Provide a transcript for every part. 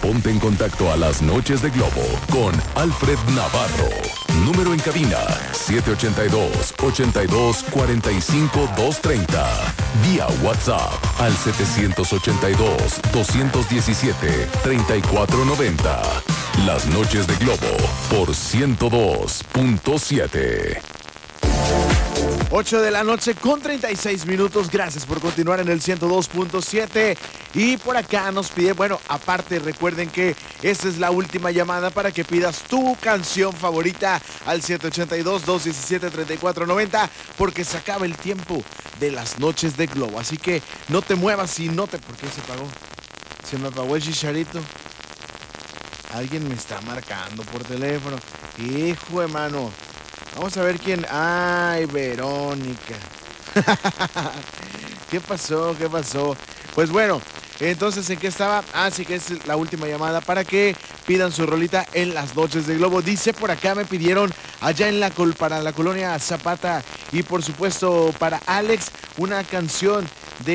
Ponte en contacto a las noches de Globo con Alfred Navarro. Número en cabina 782-82-45-230. Vía WhatsApp al 782-217-3490. Las noches de Globo por 102.7. 8 de la noche con 36 minutos. Gracias por continuar en el 102.7. Y por acá nos pide, bueno, aparte recuerden que esta es la última llamada para que pidas tu canción favorita al 782-217-3490, porque se acaba el tiempo de las noches de Globo. Así que no te muevas y no te... ¿Por qué se apagó? Se me apagó el chicharito. Alguien me está marcando por teléfono. Hijo de mano. Vamos a ver quién. ¡Ay, Verónica! ¿Qué pasó? ¿Qué pasó? Pues bueno, entonces, ¿en qué estaba? Sí que es la última llamada para que pidan su rolita en las noches de Globo. Dice por acá, me pidieron allá para la colonia Zapata y por supuesto para Alex una canción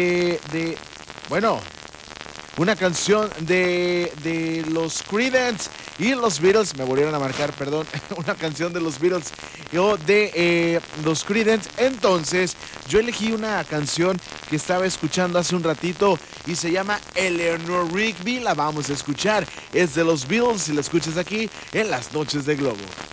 una canción de los Creedence y los Beatles. Me volvieron a marcar, perdón. Una canción de los Beatles o de los Creedence. Entonces, yo elegí una canción que estaba escuchando hace un ratito y se llama Eleanor Rigby. La vamos a escuchar. Es de los Beatles y la escuchas aquí en las noches de Globo.